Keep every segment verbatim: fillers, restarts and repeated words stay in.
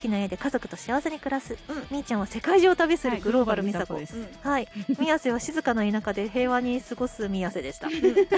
きな家で家族と幸せに暮らす、 うんみーちゃんは世界中を旅すはいるグローバル美佐子、 グローバル美佐子ですはい、宮瀬は静かな田舎で平和に過ごす宮瀬でした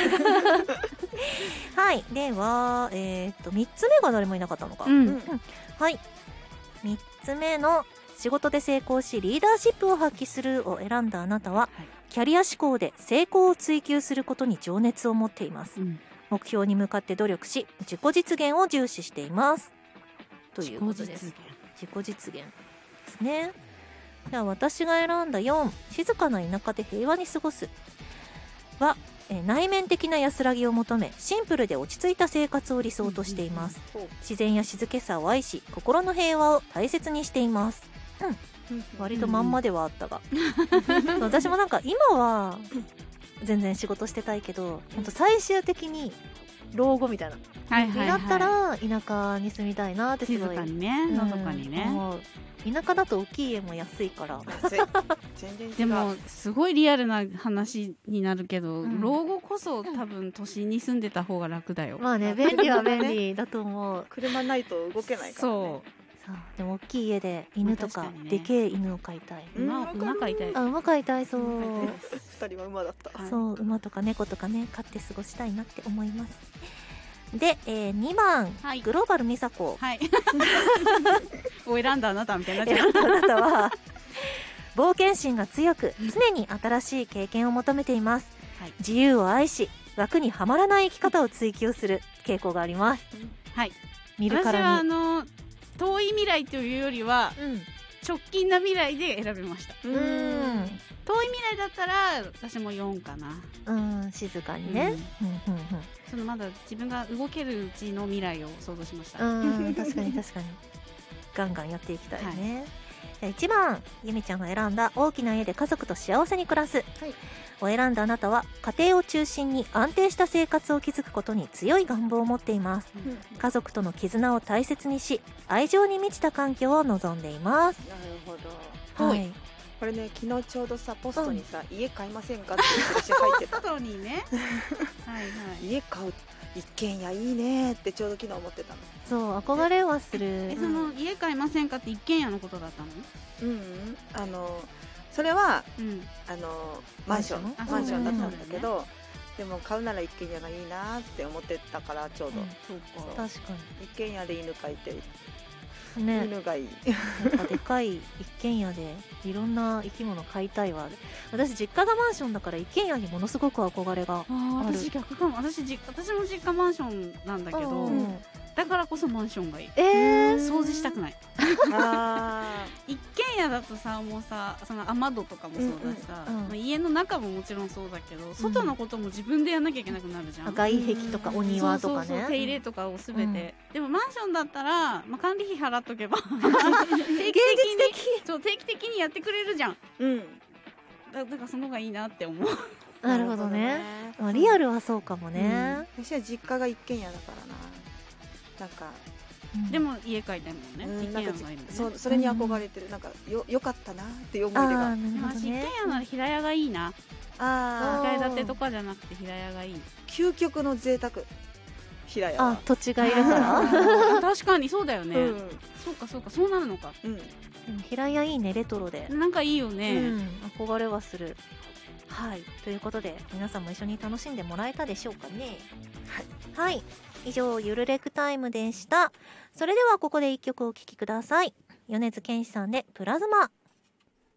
はいではえー、っとみっつめが誰もいなかったのか、 うんうんはいみっつめの仕事で成功しリーダーシップを発揮するを選んだあなたは、 はいキャリア志向で成功を追求することに情熱を持っています、 うん目標に向かって努力し自己実現を重視していますということです。 自己自己実現ですね。では私が選んだよん、静かな田舎で平和に過ごすは、えー内面的な安らぎを求めシンプルで落ち着いた生活を理想としています、 ほう自然や静けさを愛し心の平和を大切にしています。割とまんまではあったが、そう私もなんか今は全然仕事してたいけど、本当最終的に老後みたいな、 はいはいはいになったら田舎に住みたいなってす静ごいかにね、のどかにね。 思う。田舎だと大きい家も安いから安い全然違う。 でもすごいリアルな話になるけど、 うん老後こそ多分都心に住んでた方が楽だよ。 まあね、便利は便利だと思う。 車ないと動けないからね。 そそうでも大きい家で犬とかまあ確かにねでけえ犬を飼いたい。 う。馬うん馬飼いたい。 あ、馬飼いたい。そう馬飼い二人は馬だった。 はいそう馬とか猫とかね飼って過ごしたいなって思います。で、えー、にばん、 はいグローバル美佐子はい。を選んだあなたみたいになっちゃう。 選んだあなたは冒険心が強く常に新しい経験を求めています、 はい自由を愛し枠にはまらない生き方を追求する傾向があります。 はい。 見るか私はあらにの遠い未来というよりはうん直近な未来で選びました。 ううん遠い未来だったら私もよんかな。 うん静かにねうんそのまだ自分が動けるうちの未来を想像しました。 うんうんうん確かに確かにガンガンやっていきたいね、じゃあいちばんゆみちゃんが選んだ大きな家で家族と幸せに暮らす、を選んだあなたは家庭を中心に安定した生活を築くことに強い願望を持っています。 うん家族との絆を大切にし愛情に満ちた環境を望んでいます。 なるほど。 はい、 これね、昨日ちょうどさポストにさ、家買いませんかっていうチラシ入ってた。 外にね。はいはい。 家買う一軒家いいねってちょうど昨日思ってたの。 そう憧れはするえ、その家買いませんかって一軒家のことだったの？ うんうん、あのそれはうん。 あのマンションママンンションションだったんだけど、でも買うなら一軒家がいいなって思ってたからちょうど、 うんそうか。 確か一軒家で犬飼いて、 にね犬がいい。 なんかでかい一軒家でいろんな生き物飼いたいわ。私実家がマンションだから一軒家にものすごく憧れがああ、 ある私逆かも。私じ私も実家マンションなんだけど、 うんだからこそマンションがいい。 えー、 掃除したくない。 あ一軒家だとさ、もうさ、その雨戸とかもそうだしさ、 うんうんうんまあ家の中ももちろんそうだけど、外のことも自分でやんなきゃいけなくなるじゃん。 外壁とかお庭とかねそうそうそう、手入れとかをすべて、でもマンションだったら、まあ、管理費払っとけば定期的にそう定期的にやってくれるじゃん。 ーうん。 だだからその方がいいなって思う。 なるほどね。まあ、リアルはそうかもね、 私は実家が一軒家だからな。なんか、 うんでも家買いたいもんね。 うん、 一なんか軒家がいいもんね。 そうそれに憧れてる。なんかよ良かったなっていう思い出が。 ああなるほどまあ一軒ね家なら平屋がいいな。 あーにかい建てとかじゃなくて平屋がいい。 究極の贅沢。平屋あは。 土地がいるからあ確かにそうだよね。 うんそうかそうか、そうなるのか。 うん。 でも平屋いいねレトロで、 なんかいいようね。 ん、憧れはする。はいということで皆さんも一緒に楽しんでもらえたでしょうかね。はい、はい、以上ゆるレクタイムでした。それではここで一曲お聴きください。米津玄師さんでプラズマ。